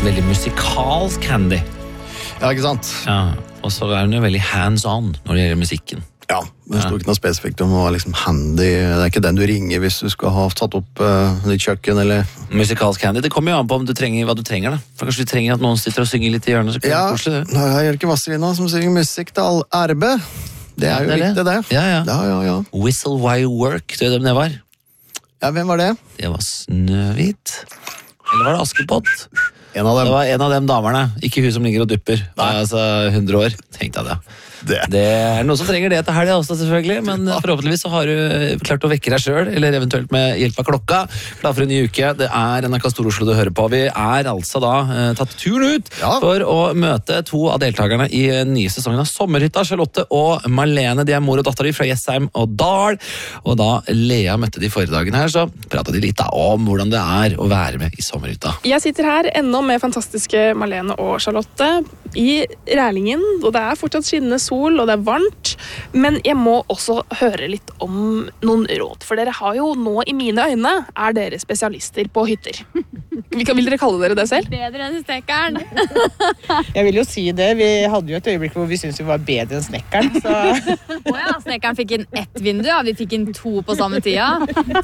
veldig musikalsk handy. Ja, ikke sant? Ja, og så hun jo veldig hands-on når det gjelder musikken. Ja, det står ikke noe spesifikt om å være liksom handy. Det er ikke den du ringer hvis du skal ha tatt opp ditt kjøkken, eller... Musikalsk handy, det kommer jo an på om du trenger hva du trenger da. For kanskje du trenger at noen sitter og synger litt i hjørnet, så kan det koselig det. Ja, jeg gjør ikke Vazelina som synger musikk til all RB. Det er jo viktig, det. Ja. Whistle While You Work, det hvem det var? Ja, hvem var det? Det var Snøhvit. Eller var det Askepott? En av dem. Det var en av dem damerne, ikke hun som ligger og dupper. Det er altså 100 år, tenkte jeg det. Det er noen som trenger det til helgen også, selvfølgelig, men forhåpentligvis så har du klart å vekke deg selv, eller eventuelt med hjelp av klokka. Klar for en ny uke. Det er NRK Stor-Oslo du hører på. Vi er altså da tatt turen ut for å møte to av deltakerne i nye sesongen av Sommerhytta, Charlotte og Marlene. De er mor og datter fra Jessheim og Dal. Og da Lea møtte de forrige dagen her, så pratet de litt da om hvordan det er å være med i Sommerhytta. Jeg sitter her ennå med fantastiske Marlene og Charlotte i Rælingen, og det er fortsatt skinnende sol, og det er varmt, men jeg må også høre litt om noen råd, for dere har jo nå i mine øyne er dere spesialister på hytter. Vil dere kalle dere det selv? Bedre enn snekkeren. Jeg vil jo si det, vi hadde jo et øyeblikk hvor vi syntes vi var bedre enn snekkeren, så... Åja, snekkeren fikk inn 1 vindu, ja, vi fikk inn 2 på samme tida.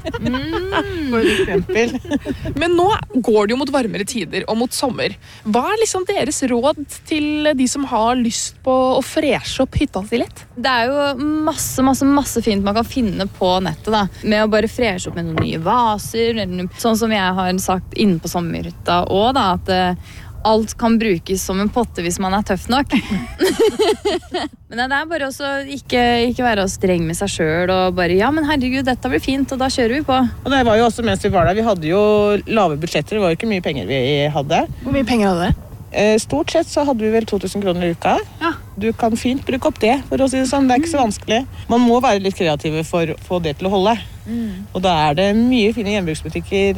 For eksempel. Men nå går det jo mot varmere tider og mot sommer. Hva er liksom deres råd til de som har lyst på å freshe opp hytta si litt? Det er jo masse fint man kan finne på nettet da. Med å bare freshe opp med noen nye vaser, eller sånn som jeg har sagt inne på Sommerhytta også da, at alt kan brukes som en potte hvis man er tøff nok. Men det er bare også ikke være streng med seg selv og bare, ja, men herregud, dette blir fint, og da kjører vi på. Og det var jo også mens vi var der, vi hadde jo lave budsjetter, det var jo ikke mye penger vi hadde. Hvor mye penger hadde dere? Stort sett så hadde vi vel 2000 kroner i uka. Ja. Du kan fint bruke opp det, for å si det sånn. Det er ikke så vanskelig. Man må være litt kreative for å få det til å holde. Og da er det mye fine gjenbruksbutikker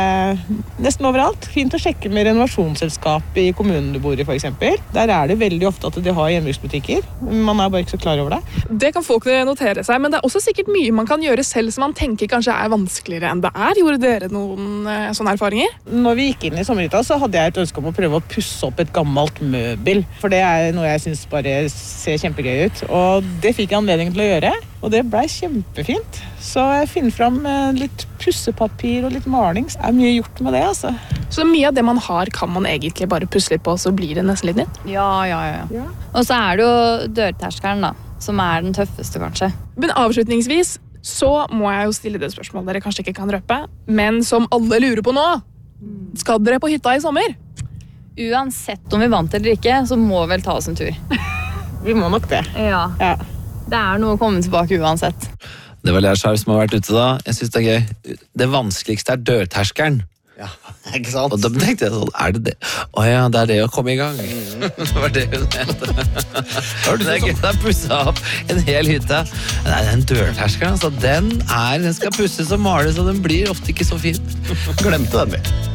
nesten overalt. Fint å sjekke med renovasjonsselskap i kommunen du bor i, for eksempel. Der er det veldig ofte at de har gjenbruksbutikker. Man er bare ikke så klar over det. Det kan folk notere seg, men det er også sikkert mye man kan gjøre selv som man tenker kanskje er vanskeligere enn det er. Gjorde dere noen sånne erfaringer? Når vi gikk inn i Sommerhytta, så hadde jeg et ønske om å prøve å pusse opp et gammelt møbel. For det er noe jeg synes bare ser kjempegøy ut. Og det fikk jeg anledning til å gjøre, og det ble kjempefint. Så jeg finner fram litt pussepapir og litt maling. Det er mye gjort med det, altså. Så mye av det man har kan man egentlig bare pusse litt på, så blir det nesten litt nytt? Ja. Og så er det jo dørterskeren da, som er den tøffeste kanskje. Men avslutningsvis så må jeg jo stille det spørsmålet dere kanskje ikke kan røpe, men som alle lurer på nå. Skal dere på hytta i sommer? Uansett om vi vant eller ikke, så må vi vel ta oss en tur. Vi må nok det. Ja. Det er noe å komme tilbake uansett. Det var Lea Skjær som har vært ute da. Jeg synes det er gøy. Det vanskeligste er dørterskeren. Ja, ikke sant? Og da tenkte jeg sånn, er det det? Åja, det er det å komme i gang. Det var det hun mente. Det er gøy, det er pusset opp en hel hytte. Nei, den dørterskeren, altså, den skal pusses og males, og den blir ofte ikke så fin. Glemte den vi.